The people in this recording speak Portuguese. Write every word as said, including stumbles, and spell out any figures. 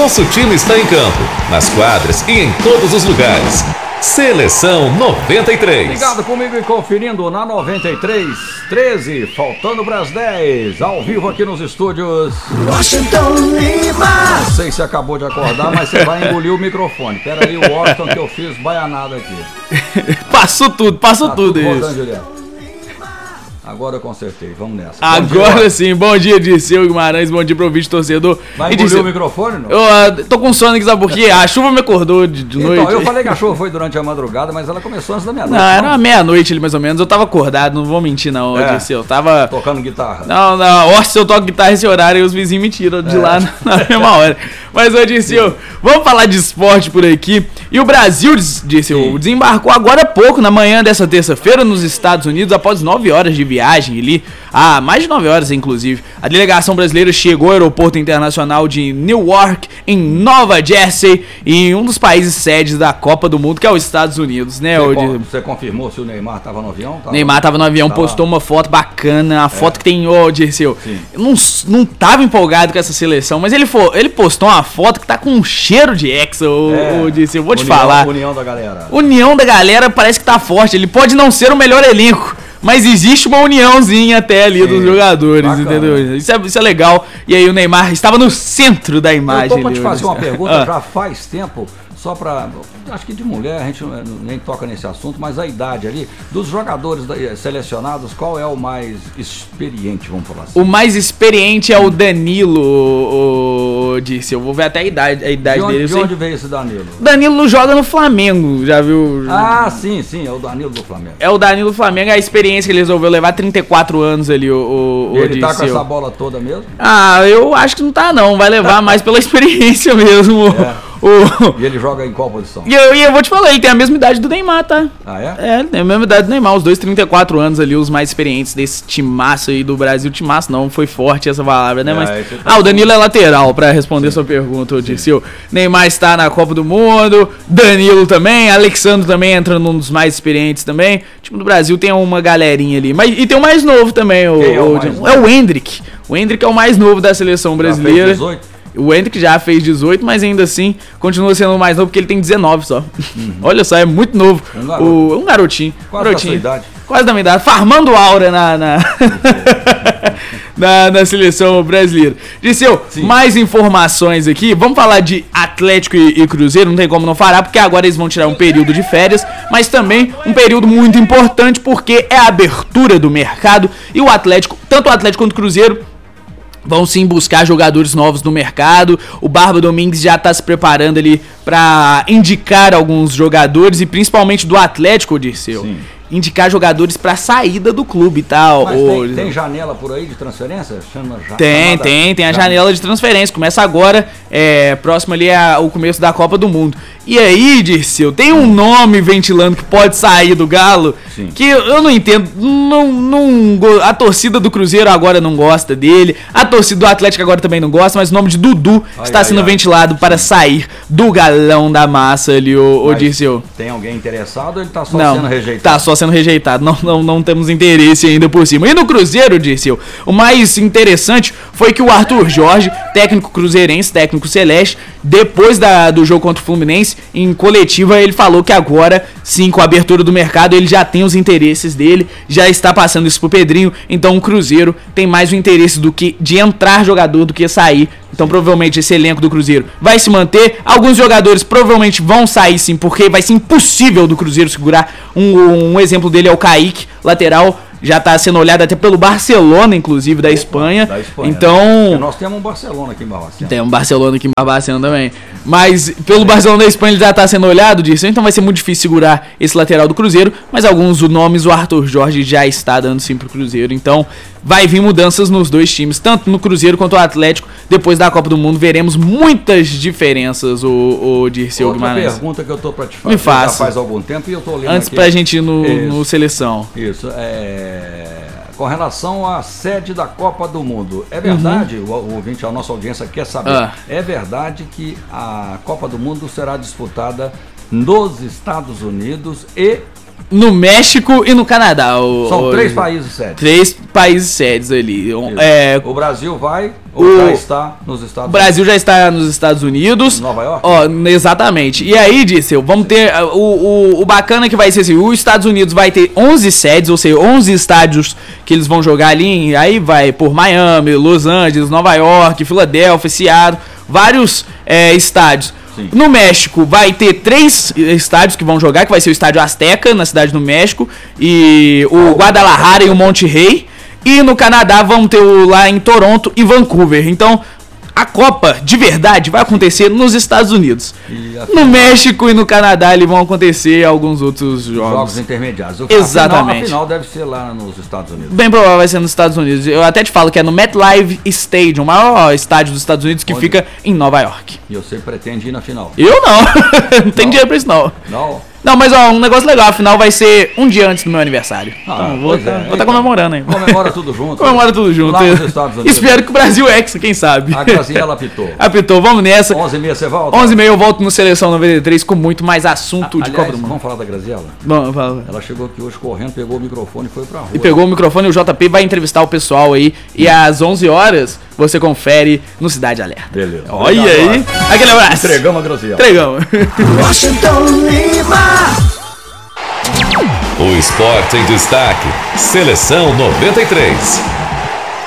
Nosso time está em campo, nas quadras e em todos os lugares. Seleção noventa e três. Ligado comigo e conferindo na noventa e três, treze, faltando para as dez, ao vivo aqui nos estúdios. Washington Lima. Não sei se acabou de acordar, mas você vai engolir o microfone. Pera aí, o Washington, que eu fiz baianada aqui. Passou tudo, passou tá tudo, tudo isso. Voltando, Juliano. Agora eu consertei, vamos nessa. Agora dia, sim, bom dia, Dirceu Guimarães, bom dia pro ouvinte torcedor. Vai e engolir Dirceu, o microfone, não? Eu uh, tô com sono aqui, sabe por quê? A chuva me acordou de, de então, noite. eu falei que a chuva foi durante a madrugada, mas ela começou antes da meia-noite. Não, era meia-noite ali mais ou menos, eu tava acordado, não vou mentir não, É. Dirceu, eu tava... Tocando guitarra. Não, não, ó, se eu toco guitarra esse horário, os vizinhos me tiram de É. lá na, na mesma hora. Mas, ô, Dirceu, vamos falar de esporte por aqui. E o Brasil, Dirceu, desembarcou agora há pouco, na manhã dessa terça-feira, nos Estados Unidos, após nove horas de viagem ali. Ah, mais de nove horas, inclusive. A delegação brasileira chegou ao aeroporto internacional de Newark, em Nova Jersey, em um dos países sedes da Copa do Mundo, que é os Estados Unidos, né? Você, ô, con- Di- você confirmou se o Neymar estava no avião? Tava... Neymar tava no avião, Tava. postou uma foto bacana, a foto que tem, ô, Dirceu, Sim. eu não, não tava empolgado com essa seleção, mas ele, for, ele postou uma foto que tá com um cheiro de hexa, ô, É. ô, Dirceu, vou te União- falar. União da galera. União da galera parece que tá forte, ele pode não ser o melhor elenco, mas existe uma uniãozinha até ali Sim, dos jogadores, bacana. entendeu? Isso é, isso é legal. E aí o Neymar estava no centro da Eu imagem. tô pra te ali, fazer uma Dirceu. pergunta Ah. já faz tempo, só pra... Acho que de mulher a gente não- nem toca nesse assunto, mas a idade ali, dos jogadores da- selecionados, qual é o mais experiente, vamos falar assim? O mais experiente é o Danilo, o, o, Dirceu. Eu vou ver até a idade, a idade De onde, dele. eu de sei. onde veio esse Danilo? Danilo joga no Flamengo, já viu? Ah, sim, sim, é o Danilo do Flamengo. É o Danilo do Flamengo, a experiência que ele resolveu levar trinta e quatro anos ali, o, o, E o ele tá com Dirceu. essa bola toda mesmo? Ah, eu acho que não tá não, vai levar mais pela experiência mesmo. É. O, o- E ele joga em qual posição? E eu, e eu vou te falar, ele tem a mesma idade do Neymar, tá? Ah, é? É, ele tem a mesma idade do Neymar, os dois trinta e quatro anos ali, os mais experientes desse timaço aí do Brasil. Timaço não, foi forte essa palavra, né? É, Mas, esse tá ah, o Danilo é lateral, pra responder sua pergunta, Dirceu. Neymar está na Copa do Mundo, Danilo também, Alexandre também entra num dos mais experientes também. O time do Brasil tem uma galerinha ali. Mas, e tem o mais novo também, o, Quem é o o- mais é novo? o Hendrick. O Hendrick é o mais novo da seleção Já brasileira. fez dezoito? O Hendrick já fez dezoito, mas ainda assim continua sendo o mais novo porque ele tem dezenove só. Olha só, é muito novo. Um garoto. O, um garotinho. Quase garotinho. da sua idade. Quase da minha idade. Farmando aura na, na, na, na seleção brasileira. Dirceu, Sim. mais informações aqui. Vamos falar de Atlético e, e Cruzeiro, não tem como não falar, porque agora eles vão tirar um período de férias, mas também um período muito importante porque é a abertura do mercado e o Atlético, tanto o Atlético quanto o Cruzeiro, vão sim buscar jogadores novos no mercado. O Barba Domingues já tá se preparando ali pra indicar alguns jogadores e principalmente do Atlético, Dirceu. Sim. Indicar jogadores pra saída do clube e tal. Mas Ô, tem, tem janela por aí de transferência? Chama ja- tem, chamada- tem, tem a ja- janela de transferência. Começa agora, é, próximo ali é o começo da Copa do Mundo. E aí, Dirceu, tem um nome ventilando que pode sair do Galo, Sim. que eu não entendo. Não, não, go- a torcida do Cruzeiro agora não gosta dele, a torcida do Atlético agora também não gosta, mas o nome de Dudu Ai, está ai, sendo ai. ventilado para sair do galão da massa ali, ô, ô Mas Dirceu. Tem alguém interessado ou ele tá só Não, sendo rejeitado? tá só sendo rejeitado, não, não, não temos interesse ainda por cima. E no Cruzeiro, Dirceu, o mais interessante foi que o Arthur Jorge, técnico cruzeirense, técnico celeste, depois da, do jogo contra o Fluminense, em coletiva, ele falou que agora, sim, com a abertura do mercado, ele já tem os interesses dele, já está passando isso pro Pedrinho, então o Cruzeiro tem mais o interesse do que de entrar jogador do que sair. Então provavelmente esse elenco do Cruzeiro vai se manter. Alguns jogadores provavelmente vão sair sim, porque vai ser impossível do Cruzeiro segurar. Um, um exemplo dele é o Kaique, lateral. Já tá sendo olhado até pelo Barcelona, inclusive, da Espanha. Da Espanha, Então... né? Porque nós temos um Barcelona aqui em Barbacena. Tem um Barcelona aqui em Barbacena também. Mas pelo Barcelona da Espanha ele já tá sendo olhado disso, então vai ser muito difícil segurar esse lateral do Cruzeiro. Mas alguns dos nomes o Arthur Jorge já está dando sim pro Cruzeiro. Então vai vir mudanças nos dois times, tanto no Cruzeiro quanto no Atlético. Depois da Copa do Mundo veremos muitas diferenças, o, o Dirceu Outra Guimarães. pergunta que eu tô pra te fazer Me faça. já faz algum tempo e eu tô lendo Antes aqui. pra gente ir no, Isso. no Seleção. Isso, é... com relação à sede da Copa do Mundo, é verdade, o, o ouvinte, a nossa audiência quer saber, Ah. é verdade que a Copa do Mundo será disputada nos Estados Unidos e no México e no Canadá. O, São o, três países sérios. Três países sérios ali. É, O Brasil vai ou o- já está nos Estados o Brasil já está nos Estados Unidos. Nova York? Ó, exatamente. E aí, Disseu, vamos ter. uh, O, o, o bacana que vai ser assim: os Estados Unidos vai ter onze sedes, ou seja, onze estádios que eles vão jogar ali. em- Aí vai por Miami, Los Angeles, Nova York, Filadélfia, Seattle, vários é, estádios. Sim. No México vai ter três estádios que vão jogar, que vai ser o estádio Azteca, na cidade do México, e o Guadalajara e o Monterrey. E no Canadá vão ter o, lá em Toronto e Vancouver. Então, a Copa, de verdade, vai acontecer nos Estados Unidos. E a No México e no Canadá ali vão acontecer alguns outros jogos. Jogos intermediários. O- Exatamente. A final, a final deve ser lá nos Estados Unidos. Bem provável vai ser nos Estados Unidos. Eu até te falo que é no MetLife Stadium, o maior estádio dos Estados Unidos, que Onde? fica em Nova York. E você pretende ir na final? Eu não. Não tem Não. dinheiro pra isso, não. Não? Não, mas ó, um negócio legal, a final vai ser um dia antes do meu aniversário. Ah, então vou pois estar é. vou tá comemorando aí. Comemora tudo junto. Comemora tudo junto. Lá nos Estados Unidos. Espero que o Brasil ex, quem sabe. A Graziela apitou. Apitou, vamos nessa. onze e meia você volta? onze e meia eu volto no Seleção noventa e três com muito mais assunto de Aliás, Copa do Mundo. vamos falar da Graziela? Bom, fala. Ela chegou aqui hoje correndo, pegou o microfone e foi pra rua. E pegou o microfone, o J P vai entrevistar o pessoal aí. E às onze horas você confere no Cidade Alerta. Beleza. Olha Obrigado, aí. Aquele abraço. Entregamos a Graziela. Entregamos. Washington Lima. O esporte em destaque. Seleção noventa e três.